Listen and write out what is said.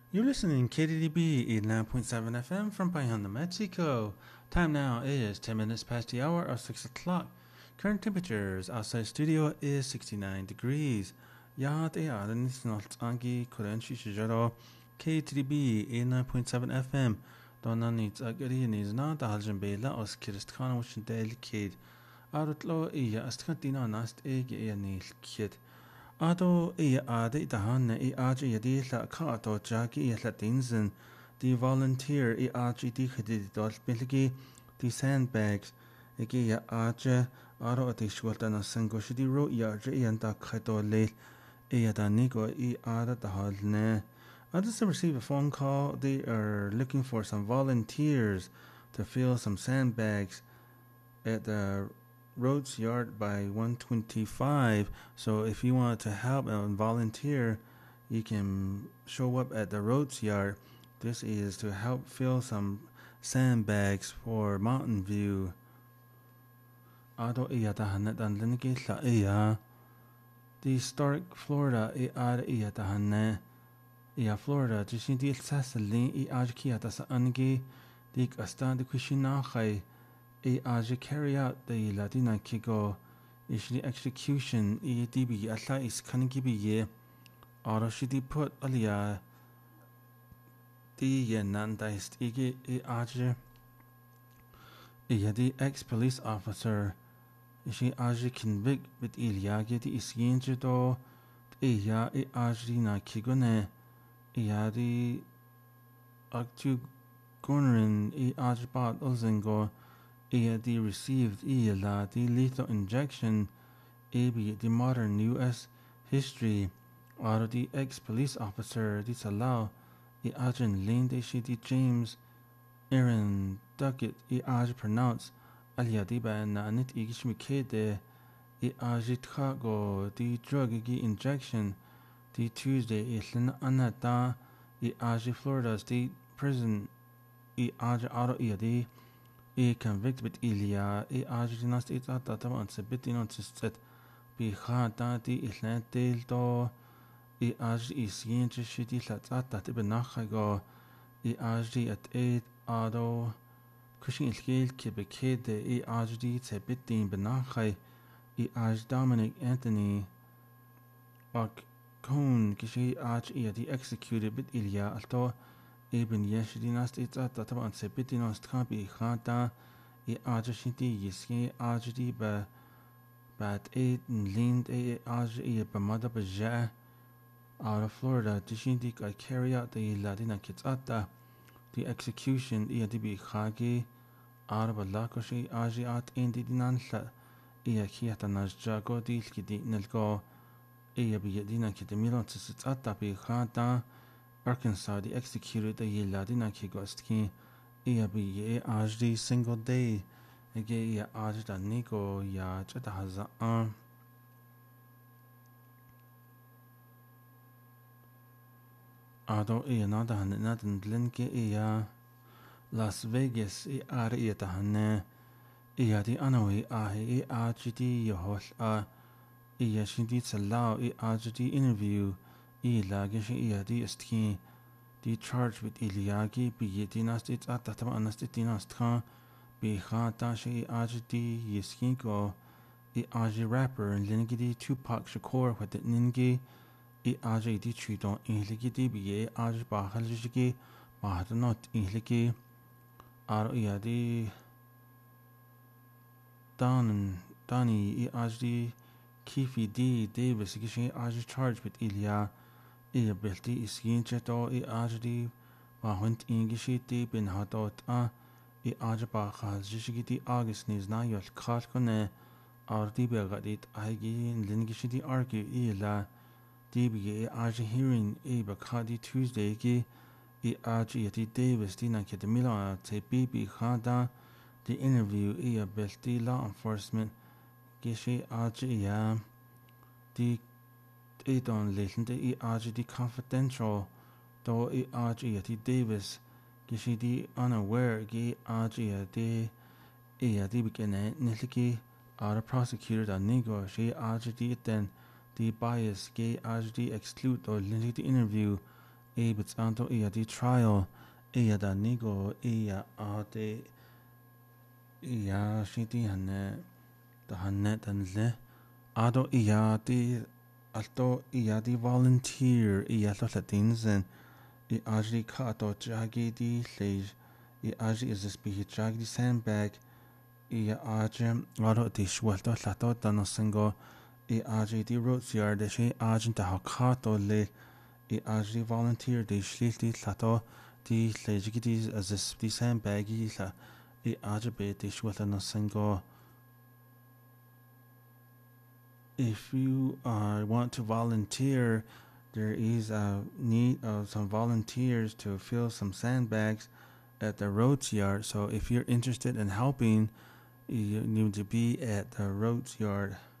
You're listening KDDB 89.7 FM from Payanda, Mexico. Time now is 10 minutes past the hour of 6 o'clock. Current temperatures outside studio is 69 degrees. Yad e adan snalt angi kuren shishijaro KTDB 89.7 FM. Donna needs a gari needs not the haljan bela os kiristkan which delicate. Arutlo iya astkantina nast eg e nil kid. Ado I ade dahanne I age yadi la kato jagi la dinsen the volunteer I age di khidi dol bilgi the sandbags ege ya age aro ati shwalta na sango shidi ro ya je yanda khato le I da nigo I ada dahalne. I just received a phone call. They are looking for some volunteers to fill some sandbags at the Rhodes Yard by 125. So if you want to help and volunteer, you can show up at the Rhodes Yard. This is to help fill some sandbags for Mountain View. Ado iya tahanet dan linki la iya. The historic Florida iya tahane. Iya Florida jishin di sasalin I ajki ata sa angi dik astan di kushina khay. I carry out the Latina Kigo ishli execution DB Allah is Kanigibi ye or shidi put alia the Nandist Ige Aje the ex police officer ishi Aje convict with Iliage the Isyenje do Iya Ajrina Kigone Iya the Aktu Gunrin Ajbat Ulzengo the received the lethal injection the modern US history or the ex-police officer the Salau agent Lane the James Aaron Duckett pronounced aliadiba na nit igishmikede ajitkago the drug injection the Tuesday anata Florida State Prison auto convict with Ilya ajinast ata on sebitinon set bihata di Atlantil do isyenche shiti latata benachago at 8 ado kushin ilgel kebekede di sebitin benachai Dominic Anthony ok kon kishi the executed with Ilya alto Eben yeshidinast ata on sebitinost kabi khata ajashinti yiski ajdi ba bat lind bamada baja out of Florida tishinti carry out the Latina kitsata the execution dibi khagi out of lakoshi at indinanla kiata nasjago dilkidi nelgo biyadina kitemilo tsata bi khata Arkansas the executed the Latina Kigostki HD single day Ege Ajda Nigo ya Chatahaza Ado nada nadan linke Las Vegas are tahane di anawi HD yohol shindi salau HD interview lagish the istki the charge with Iliagi biyetinas it's at tatama anastitinas bihata she ajdi yiskinko aji rapper and linigidi Tupac Shakur with the ningi aji di chudon inligidi biye aj bahaljigi bahatanot inligi ar di Dani ajdi Kifi D Davis gishi aji charge with Ilya belti isginche to ajdi bahund ingishiti bin hatot ajba khazishigiti August niz na yol khalkone ardi begadit aigi lingishiti argue ila dbi aji hearing bakadi Tuesday ki aji yati Davis dina kedemila te bibi khada the interview belti law enforcement gishi aji the Edon Leighton the confidential do Yati Davis gishi unaware gi the begin niliki the prosecutor da nigo she the then the bias gay the exclude or the interview Abits anto iya di trial iya da nigo iya ade iya shiti hanne da hanne danle ado iya di alto iya di volunteer iya lo latinzen I ajri ka ato jagi di lej I ajri is this be jagi di sandbag I ajri ado di shwalto lato dano singo I ajri di roots yard de she ajri da hakato le I ajri volunteer di shlil di lato di lej di as this di sandbagi la I ajri be di shwalto no singo. If you want to volunteer, there is a need of some volunteers to fill some sandbags at the roads yard. So if you're interested in helping, you need to be at the roads yard.